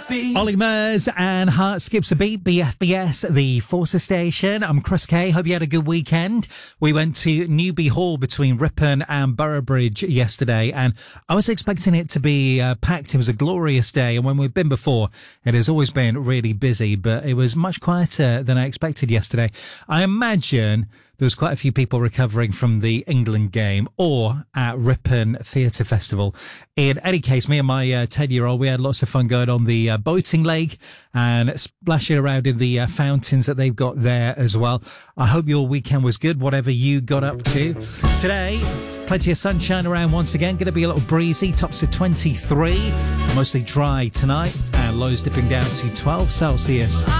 Ollie Murs and Heart Skips a Beat, BFBS, the Forces Station. I'm Chris Kay. Hope you had a good weekend. We went to Newby Hall between Ripon and Boroughbridge yesterday, and I was expecting it to be packed. It was a glorious day, and when we've been before, it has always been really busy, but it was much quieter than I expected yesterday. I imagine there was quite a few people recovering from the England game or at Ripon Theatre Festival. In any case, me and my 10-year-old, we had lots of fun going on the boating lake and splashing around in the fountains that they've got there as well. I hope your weekend was good, whatever you got up to. Today, plenty of sunshine around once again. Going to be a little breezy, tops to 23. Mostly dry tonight and lows dipping down to 12 Celsius.